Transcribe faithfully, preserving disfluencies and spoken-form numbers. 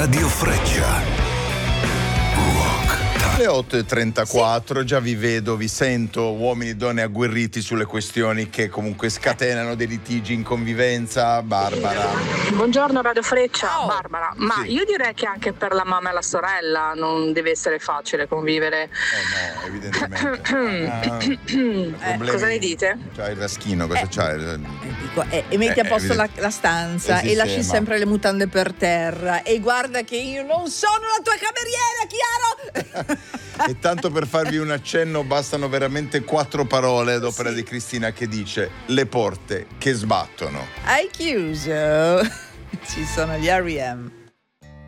Radio Freccia. Le otto e trentaquattro, sì. Già vi vedo, vi sento, uomini e donne agguerriti sulle questioni che comunque scatenano dei litigi in convivenza. Barbara. Buongiorno Radio Freccia, oh. Barbara. Ma Sì. io direi che anche per la mamma e la sorella non deve essere facile convivere. Eh no, evidentemente. ah, eh, cosa ne dite? C'hai il raschino, cosa eh, c'hai? Eh, dico, eh, e metti Eh, a posto la, evidente. la stanza Il e lasci sistema. sempre le mutande per terra e guarda che io non sono la tua cameriera, chiaro? E tanto per farvi un accenno bastano veramente quattro parole ad opera sì. di Cristina che dice: le porte che sbattono. Hai chiuso. Ci sono gli R E M.